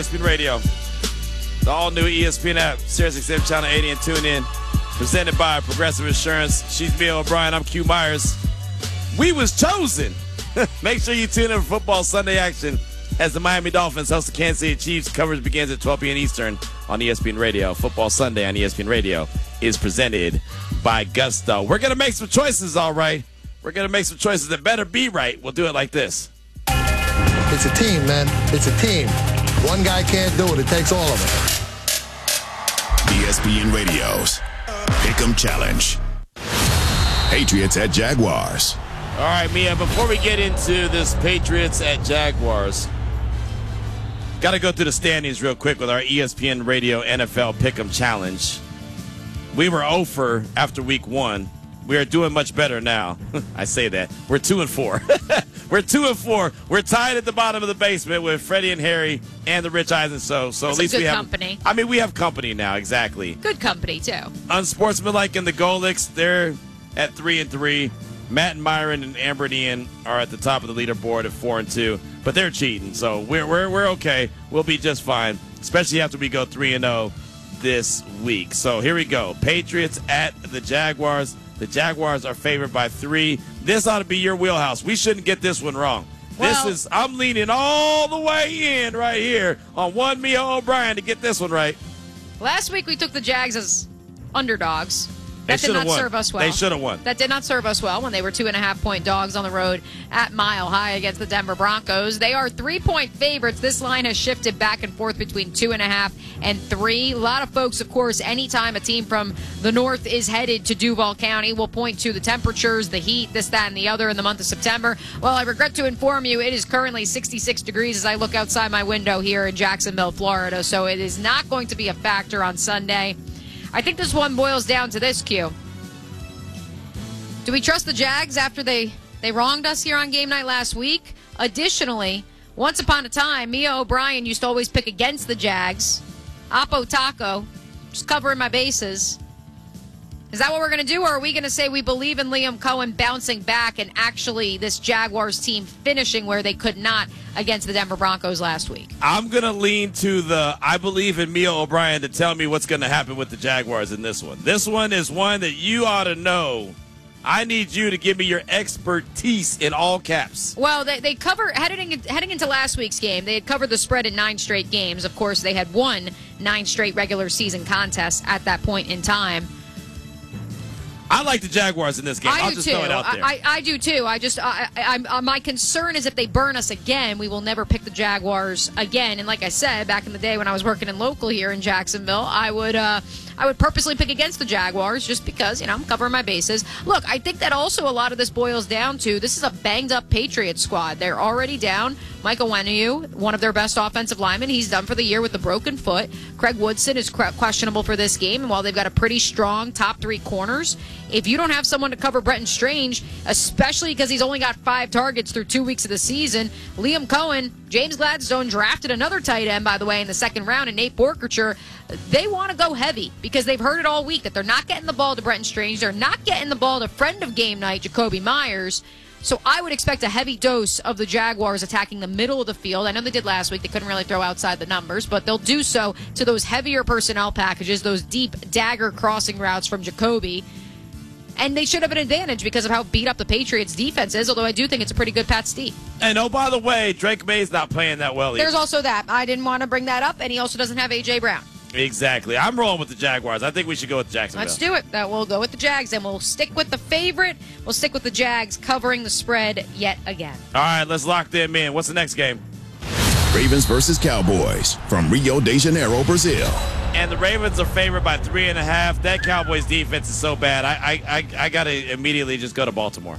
ESPN Radio, the all-new ESPN app, SiriusXM Channel 80 and TuneIn, presented by Progressive Insurance. She's Mia O'Brien. I'm Q Myers. We was chosen. Make sure you tune in for football Sunday action as the Miami Dolphins host the Kansas City Chiefs. Coverage begins at 12 p.m. Eastern on ESPN Radio. Football Sunday on ESPN Radio is presented by Gusto. We're going to make some choices, all right. We're going to make some choices that better be right. We'll do it like this. It's a team, man. It's a team. One guy can't do it. It takes all of us. ESPN Radio's Pick'em Challenge. Patriots at Jaguars. All right, Mia, before we get into this Patriots at Jaguars, got to go through the standings real quick with our ESPN Radio NFL Pick'em Challenge. We were 0 for after week 1. We are doing much better now. I say that. We're 2-4. We're 2-4. We're tied at the bottom of the basement with Freddie and Harry and the Rich Eisen. So at least we have company. I mean, we have company now. Exactly. Good company too. Unsportsmanlike and the Golics, they're at 3-3. Matt and Myron and Amber and Ian are at the top of the leaderboard at 4-2, but they're cheating. So we're okay. We'll be just fine, especially after we go 3-0 this week. So here we go. Patriots at the Jaguars. The Jaguars are favored by 3. This ought to be your wheelhouse. We shouldn't get this one wrong. Well, I'm leaning all the way in right here on one Mia O'Brien to get this one right. Last week we took the Jags as underdogs. They That did not serve us well. They should have won. That did not serve us well when they were 2.5-point dogs on the road at Mile High against the Denver Broncos. They are 3-point favorites. This line has shifted back and forth between 2.5 and 3. A lot of folks, of course, anytime a team from the north is headed to Duval County, will point to the temperatures, the heat, this, that, and the other in the month of September. Well, I regret to inform you it is currently 66 degrees as I look outside my window here in Jacksonville, Florida. So it is not going to be a factor on Sunday. I think this one boils down to this, Q. Do we trust the Jags after they wronged us here on game night last week? Additionally, once upon a time, Mia O'Brien used to always pick against the Jags. Oppo Taco, just covering my bases. Is that what we're going to do, or are we going to say we believe in Liam Cohen bouncing back and actually this Jaguars team finishing where they could not against the Denver Broncos last week? I'm going to lean to the I believe in Mia O'Brien to tell me what's going to happen with the Jaguars in this one. This one is one that you ought to know. I need you to give me your expertise in all caps. Well, they cover heading into last week's game. They had covered the spread in 9 straight games. Of course, they had won 9 straight regular season contests at that point in time. I like the Jaguars in this game. I'll just throw it out there. I do too. My concern is if they burn us again, we will never pick the Jaguars again. And like I said, back in the day when I was working in local here in Jacksonville, I would purposely pick against the Jaguars just because, I'm covering my bases. Look, I think that also a lot of this boils down to this is a banged-up Patriots squad. They're already down Michael Onwenu, one of their best offensive linemen. He's done for the year with a broken foot. Craig Woodson is questionable for this game. And while they've got a pretty strong top 3 corners, if you don't have someone to cover Bretton Strange, especially because he's only got 5 targets through 2 weeks of the season, Liam Cohen, James Gladstone drafted another tight end, by the way, in the 2nd round, and Nate Borkercher, they want to go heavy because they've heard it all week that they're not getting the ball to Bretton Strange. They're not getting the ball to friend of game night, Jacoby Myers. So I would expect a heavy dose of the Jaguars attacking the middle of the field. I know they did last week. They couldn't really throw outside the numbers, but they'll do so to those heavier personnel packages, those deep dagger crossing routes from Jacoby. And they should have an advantage because of how beat up the Patriots' defense is, although I do think it's a pretty good Pat Steve. And, oh, by the way, Drake May's not playing that well either. There's also that. I didn't want to bring that up, and he also doesn't have A.J. Brown. Exactly. I'm rolling with the Jaguars. I think we should go with Jacksonville. Let's do it. We'll go with the Jags, and we'll stick with the favorite. We'll stick with the Jags covering the spread yet again. All right, let's lock them in. What's the next game? Ravens versus Cowboys from Rio de Janeiro, Brazil. And the Ravens are favored by 3.5. That Cowboys defense is so bad. I got to immediately just go to Baltimore.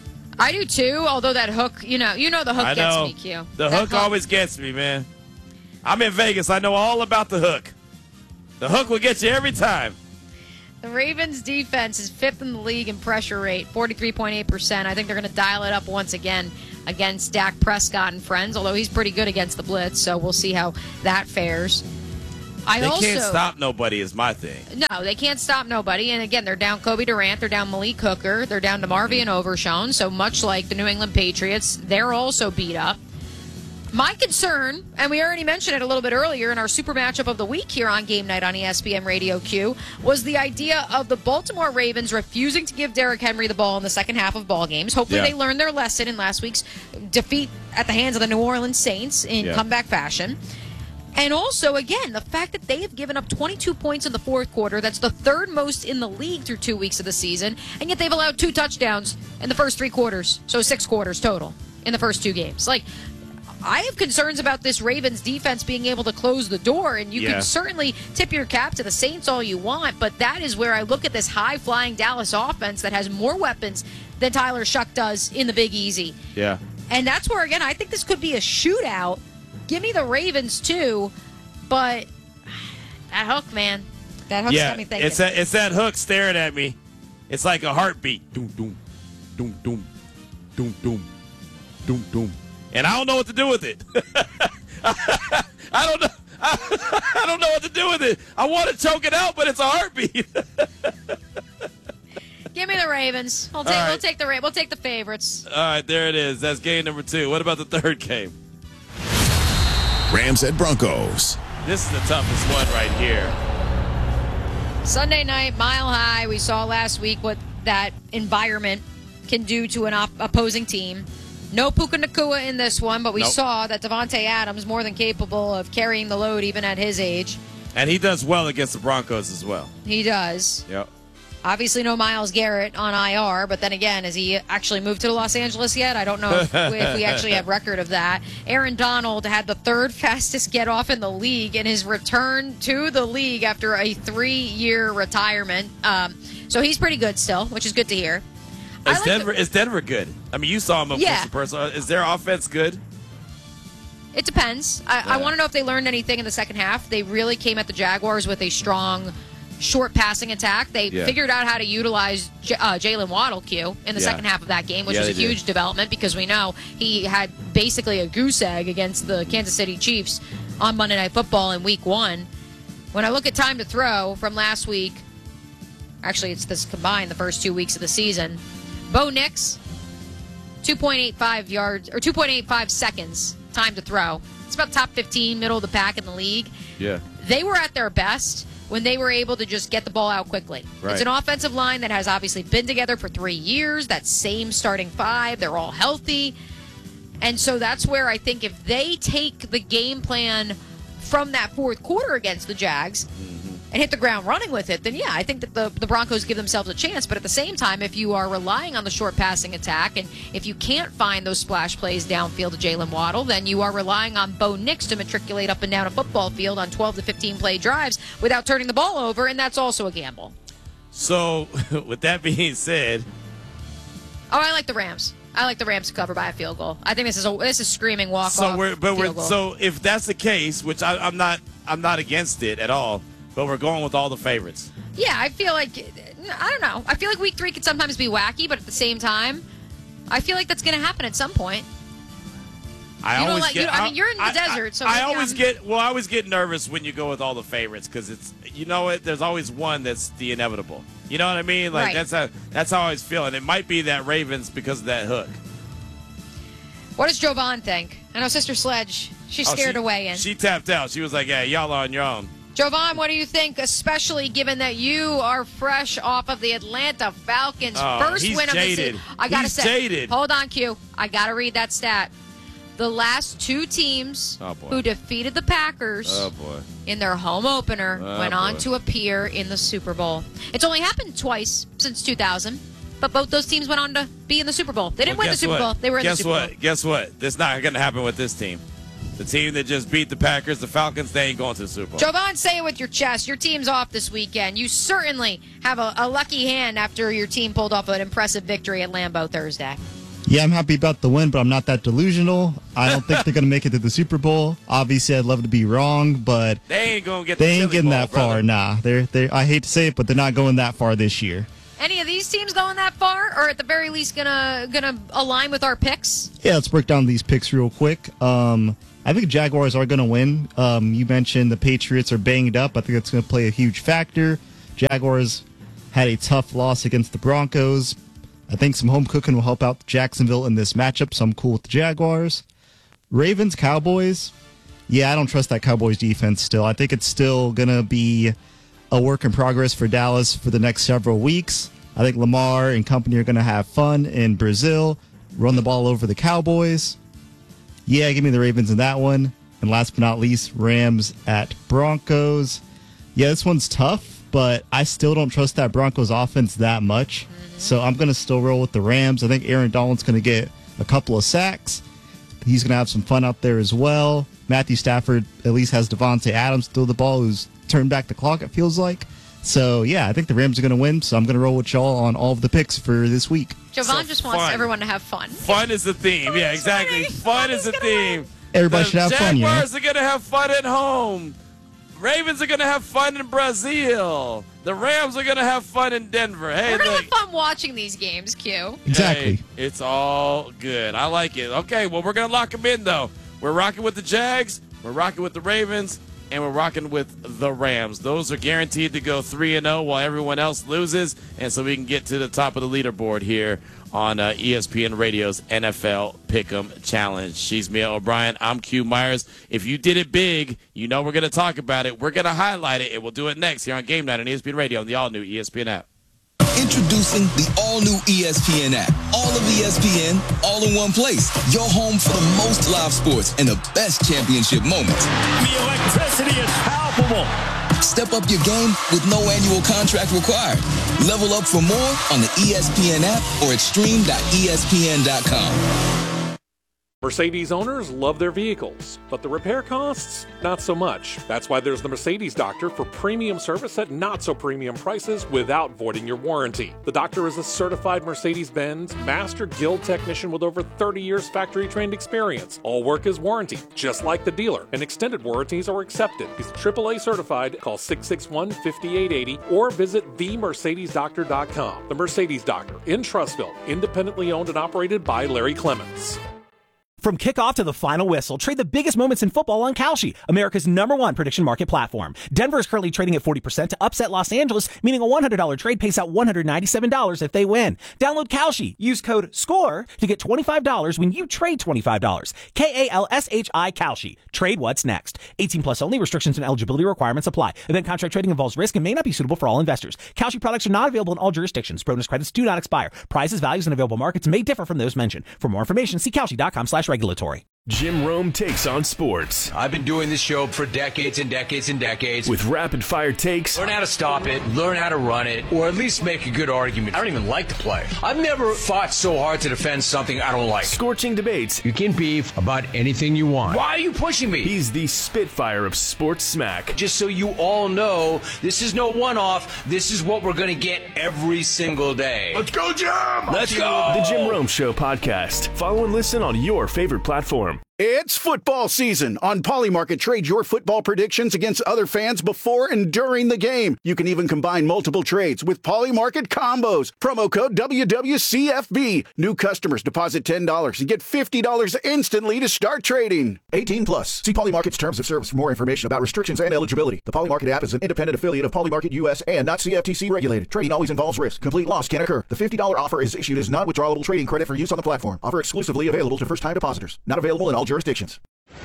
I do too, although that hook, the hook gets me, Q. The hook always gets me, man. I'm in Vegas. I know all about the hook. The hook will get you every time. The Ravens' defense is 5th in the league in pressure rate, 43.8%. I think they're going to dial it up once again against Dak Prescott and friends, although he's pretty good against the blitz, so we'll see how that fares. They can't stop nobody is my thing. No, they can't stop nobody. And again, they're down Kobe Durant, they're down Malik Hooker, they're down DeMarvion Overshown. So much like the New England Patriots, they're also beat up. My concern, and we already mentioned it a little bit earlier in our super matchup of the week here on Game Night on ESPN Radio Q, was the idea of the Baltimore Ravens refusing to give Derrick Henry the ball in the second half of ball games. Hopefully they learned their lesson in last week's defeat at the hands of the New Orleans Saints in comeback fashion. And also, again, the fact that they have given up 22 points in the fourth quarter, that's the third most in the league through 2 weeks of the season, and yet they've allowed 2 touchdowns in the first 3 quarters, so 6 quarters total in the first 2 games. Like, I have concerns about this Ravens defense being able to close the door, and you can certainly tip your cap to the Saints all you want, but that is where I look at this high-flying Dallas offense that has more weapons than Tyler Shuck does in the Big Easy. Yeah. And that's where, again, I think this could be a shootout. Give me the Ravens, too, but that hook, man. That hook's got me thinking. It's that hook staring at me. It's like a heartbeat. Doom, doom, doom, doom, doom, doom, doom, doom. And I don't know what to do with it. I don't know. I don't know what to do with it. I want to choke it out, but it's a heartbeat. Give me the Ravens. We'll take the favorites. All right, there it is. That's game number 2. What about the third game? Rams at Broncos. This is the toughest one right here. Sunday night, Mile High. We saw last week what that environment can do to an opposing team. No Puka Nacua in this one, but we saw that Devontae Adams more than capable of carrying the load even at his age. And he does well against the Broncos as well. He does. Yep. Obviously no Myles Garrett on IR, but then again, has he actually moved to Los Angeles yet? I don't know if we actually have record of that. Aaron Donald had the 3rd fastest get-off in the league in his return to the league after a 3-year retirement. So he's pretty good still, which is good to hear. Is Denver good? I mean, you saw him up close and personal. Is their offense good? It depends. I want to know if they learned anything in the second half. They really came at the Jaguars with a strong, short passing attack. They figured out how to utilize Jalen Waddle, in the second half of that game, which was a huge development because we know he had basically a goose egg against the Kansas City Chiefs on Monday Night Football in Week 1. When I look at time to throw from last week, actually it's this combined, the first 2 weeks of the season, Bo Nix, 2.85 yards or 2.85 seconds time to throw. It's about top 15, middle of the pack in the league. Yeah. They were at their best when they were able to just get the ball out quickly. Right. It's an offensive line that has obviously been together for 3 years, that same starting 5. They're all healthy. And so that's where I think if they take the game plan from that fourth quarter against the Jags and hit the ground running with it, then yeah, I think that the Broncos give themselves a chance. But at the same time, if you are relying on the short passing attack and if you can't find those splash plays downfield to Jalen Waddle, then you are relying on Bo Nix to matriculate up and down a football field on 12 to 15 play drives without turning the ball over, and that's also a gamble. So, with that being said... Oh, I like the Rams. I like the Rams to cover by a field goal. I think this is screaming walk-off field goal. So if that's the case, which I'm not against it at all, but we're going with all the favorites. Yeah, I feel like, I don't know. I feel like week 3 could sometimes be wacky, but at the same time, I feel like that's going to happen at some point. You're in the desert, so I always get nervous when you go with all the favorites because it's, there's always one that's the inevitable. You know what I mean? Like that's how I always feel, and it might be that Ravens because of that hook. What does Jovan think? I know Sister Sledge, she's scared away in. She tapped out. She was like, "Yeah, y'all are on your own." Jovan, what do you think, especially given that you are fresh off of the Atlanta Falcons' first win of the season? I gotta say, jaded. Hold on, Q. I gotta read that stat. The last 2 teams who defeated the Packers in their home opener went on to appear in the Super Bowl. It's only happened twice since 2000, but both those teams went on to be in the Super Bowl. They didn't win the Super Bowl. They were in the Super Bowl. Guess what? That's not going to happen with this team. The team that just beat the Packers, the Falcons, they ain't going to the Super Bowl. Jovan, say it with your chest. Your team's off this weekend. You certainly have a lucky hand after your team pulled off an impressive victory at Lambeau Thursday. Yeah, I'm happy about the win, but I'm not that delusional. I don't think they're going to make it to the Super Bowl. Obviously, I'd love to be wrong, but they ain't going to get. They ain't getting that brother. far. Nah, they're. I hate to say it, but they're not going that far this year. Any of these teams going that far, or at the very least gonna align with our picks? Yeah, let's break down these picks real quick. I think Jaguars are going to win. You mentioned the Patriots are banged up. I think that's going to play a huge factor. Jaguars had a tough loss against the Broncos. I think some home cooking will help out Jacksonville in this matchup, so I'm cool with the Jaguars. Ravens, Cowboys. Yeah, I don't trust that Cowboys defense still. I think it's still going to be a work in progress for Dallas for the next several weeks. I think Lamar and company are going to have fun in Brazil, run the ball over the Cowboys. Yeah, give me the Ravens in that one. And last but not least, Rams at Broncos. Yeah, this one's tough, but I still don't trust that Broncos offense that much. So I'm going to still roll with the Rams. I think Aaron Donald's going to get a couple of sacks. He's going to have some fun out there as well. Matthew Stafford at least has Devontae Adams throw the ball, who's turned back the clock, it feels like. So, yeah, I think the Rams are going to win, so I'm going to roll with y'all on all of the picks for this week. Jovan just wants everyone to have fun. Fun is the theme. Yeah, exactly. Fun is the theme. Everybody should have fun, yeah. Jaguars are going to have fun at home. Ravens are going to have fun in Brazil. The Rams are going to have fun in Denver. Hey, we're going to have fun watching these games, Q. Exactly. Hey, it's all good. I like it. Okay, well, we're going to lock them in, though. We're rocking with the Jags, we're rocking with the Ravens, and we're rocking with the Rams. Those are guaranteed to go 3-0 while everyone else loses, and so we can get to the top of the leaderboard here on ESPN Radio's NFL Pick'em Challenge. She's Mia O'Brien. I'm Q Myers. If you did it big, you know we're going to talk about it. We're going to highlight it, and we'll do it next here on Game Night on ESPN Radio on the all-new ESPN app. Introducing the all-new ESPN app. All of ESPN, all in one place. Your home for the most live sports and the best championship moments. The electricity is palpable. Step up your game with no annual contract required. Level up for more on the ESPN app or at stream.espn.com. Mercedes owners love their vehicles, but the repair costs, not so much. That's why there's the Mercedes Doctor for premium service at not-so-premium prices without voiding your warranty. The Doctor is a certified Mercedes-Benz Master Guild technician with over 30 years factory-trained experience. All work is warranty, just like the dealer, and extended warranties are accepted. He's AAA certified. Call 661-5880 or visit themercedesdoctor.com. The Mercedes Doctor in Trussville, independently owned and operated by Larry Clements. From kickoff to the final whistle, trade the biggest moments in football on Kalshi, America's #1 prediction market platform. Denver is currently trading at 40% to upset Los Angeles, meaning a $100 trade pays out $197 if they win. Download Kalshi. Use code SCORE to get $25 when you trade $25. KALSHI Kalshi. Trade what's next. 18 plus only. Restrictions and eligibility requirements apply. Event contract trading involves risk and may not be suitable for all investors. Kalshi products are not available in all jurisdictions. Bonus credits do not expire. Prizes, values, and available markets may differ from those mentioned. For more information, see Kalshi.com/regulatory. Jim Rome takes on sports. I've been doing this show for decades and decades and decades. With rapid-fire takes. Learn how to stop it, learn how to run it, or at least make a good argument. I don't even like to play. I've never fought so hard to defend something I don't like. Scorching debates. You can beef about anything you want. Why are you pushing me? He's the Spitfire of sports smack. Just so you all know, this is no one-off. This is what we're going to get every single day. Let's go, Jim! Let's go! The Jim Rome Show podcast. Follow and listen on your favorite platform. It's football season. On Polymarket, trade your football predictions against other fans before and during the game. You can even combine multiple trades with Polymarket combos. Promo code WWCFB. New customers deposit $10 and get $50 instantly to start trading. 18 plus. See Polymarket's terms of service for more information about restrictions and eligibility. The Polymarket app is an independent affiliate of Polymarket US and not CFTC regulated. Trading always involves risk. Complete loss can occur. The $50 offer is issued as non-withdrawable trading credit for use on the platform. Offer exclusively available to first-time depositors. Not available in all jurisdictions.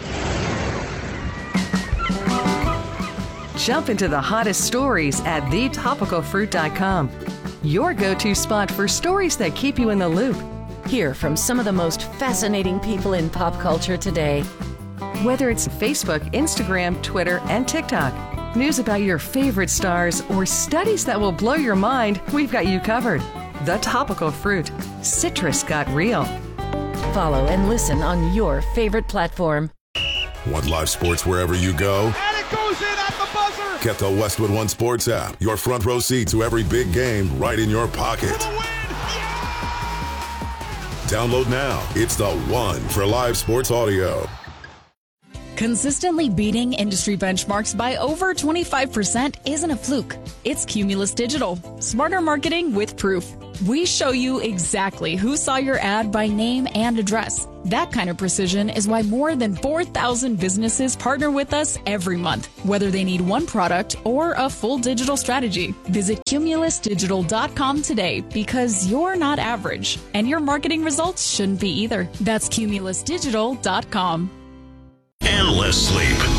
Jump into the hottest stories at thetopicalfruit.com. Your go-to spot for stories that keep you in the loop. Hear from some of the most fascinating people in pop culture today. Whether it's Facebook, Instagram, Twitter, and TikTok, news about your favorite stars, or studies that will blow your mind, we've got you covered. The Topical Fruit. Citrus got real. Follow and listen on your favorite platform. Want live sports wherever you go? And it goes in at the buzzer! Get the Westwood One Sports app. Your front row seat to every big game right in your pocket. For the win! Yeah! Download now. It's the one for live sports audio. Consistently beating industry benchmarks by over 25% isn't a fluke. It's Cumulus Digital. Smarter marketing with proof. We show you exactly who saw your ad by name and address. That kind of precision is why more than 4,000 businesses partner with us every month, whether they need one product or a full digital strategy. Visit cumulusdigital.com today because you're not average, and your marketing results shouldn't be either. That's cumulusdigital.com. Endless sleep.